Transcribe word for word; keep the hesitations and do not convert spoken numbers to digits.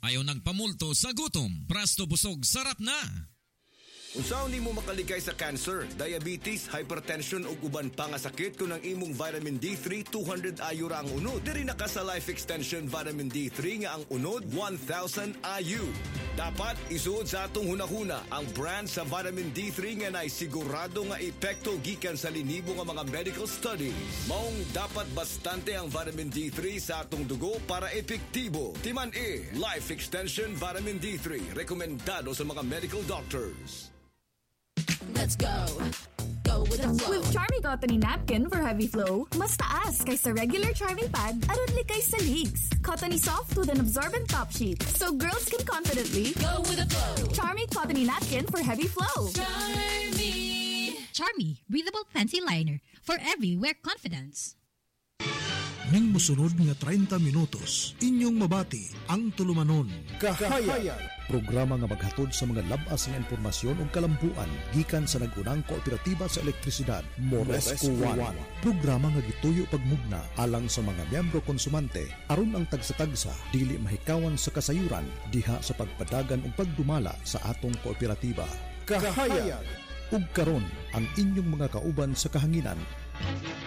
Ayaw nagpamulto sa gutom. Prasto busog sarap na. Unsaon nimo makaligay sa cancer, diabetes, hypertension ug uban pa nga sakit kung ang imong vitamin D three two hundred I U ra ang unod. Diri na ka sa Life Extension Vitamin D three nga ang unod one thousand I U. Dapat isuod sa atong hunahuna ang brand sa vitamin D three nga nay sigurado nga epekto gikan sa linibo nga mga medical studies. Maong dapat bastante ang vitamin D three sa atong dugo para epektibo. Timan E, Life Extension Vitamin D three, rekomendado sa mga medical doctors. Let's go. Go with the flow. With Charmy Cottony Napkin for heavy flow, mas taas kaysa regular Charmy pad aron likay sa leaks. Cottony soft with an absorbent top sheet, so girls can confidently Go with the flow. Charmy Cottony Napkin for heavy flow. Charmy. Charmy Breathable Fancy Liner for everywhere confidence. Ning musunod nga thirty minutos, inyong mabati ang tulumanon. Kahayan, programa nga maghatod sa mga labas nga impormasyon ug kalambuan gikan sa nag-unang kooperatiba sa elektrisidad, Moresco One. Programa nga gituyo pagmugna alang sa mga miyembro konsumante aron ang tagsa-tagsa dili mahikawan sa kasayuran diha sa pagpadagan ug pagdumala sa atong kooperatiba. Kahayan, ug karon ang inyong mga kauban sa kahanginan.